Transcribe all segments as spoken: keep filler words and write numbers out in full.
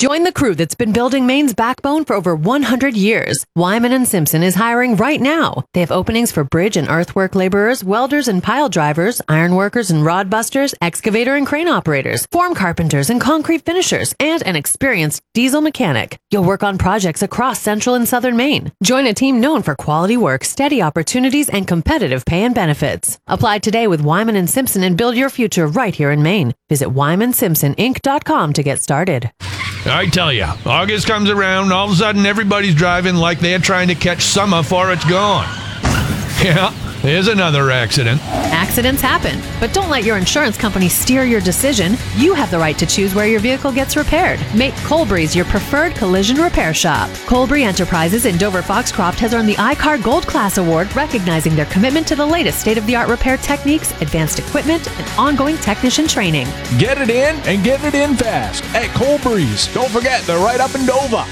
Join the crew that's been building Maine's backbone for over one hundred years. Wyman and Simpson is hiring right now. They have openings for bridge and earthwork laborers, welders and pile drivers, iron workers and rod busters, excavator and crane operators, form carpenters and concrete finishers, and an experienced diesel mechanic. You'll work on projects across central and southern Maine. Join a team known for quality work, steady opportunities, and competitive pay and benefits. Apply today with Wyman and Simpson and build your future right here in Maine. Visit wyman simpson inc dot com to get started. I tell you, August comes around, all of a sudden everybody's driving like they're trying to catch summer before it's gone. Yeah, here's another accident. Accidents happen, but don't let your insurance company steer your decision. You have the right to choose where your vehicle gets repaired. Make Colbury's your preferred collision repair shop. Colbury Enterprises in Dover-Foxcroft has earned the I C A R Gold Class Award, recognizing their commitment to the latest state-of-the-art repair techniques, advanced equipment, and ongoing technician training. Get it in and get it in fast at Colbury's. Don't forget, they're right up in Dover.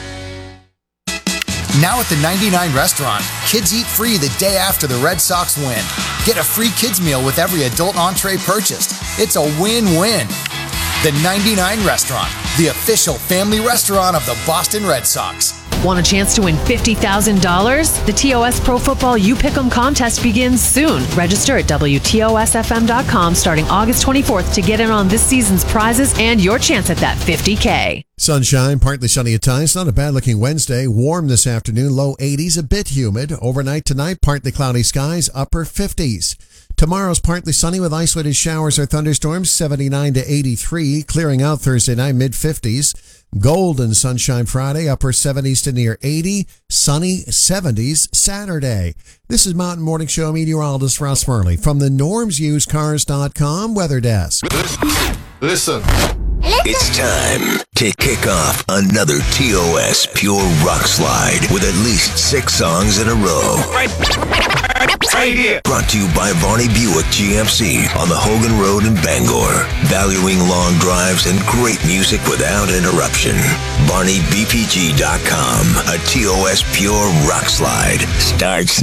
Now at the ninety-nine Restaurant, kids eat free the day after the Red Sox win. Get a free kids meal with every adult entree purchased. It's a win-win. The ninety-nine Restaurant, the official family restaurant of the Boston Red Sox. Want a chance to win fifty thousand dollars? The T O S Pro Football You Pick 'em contest begins soon. Register at W T O S F M dot com starting August twenty-fourth to get in on this season's prizes and your chance at that fifty K. Sunshine, partly sunny at times. Not a bad-looking Wednesday. Warm this afternoon, low eighties, a bit humid. Overnight tonight, partly cloudy skies, upper fifties. Tomorrow's partly sunny with isolated showers or thunderstorms, seventy-nine to eighty-three. Clearing out Thursday night, mid-fifties. Golden sunshine Friday, upper seventies to near eighty. Sunny seventies Saturday. This is Mountain Morning Show meteorologist Ross Murley from the norms used cars dot com weather desk. Listen. It's time to kick off another T O S Pure Rock Slide with at least six songs in a row. Right, right here. Brought to you by Varney Buick G M C on the Hogan Road in Bangor. Valuing long drives and great music without interruption. Varney B P G dot com. A T O S Pure Rock Slide starts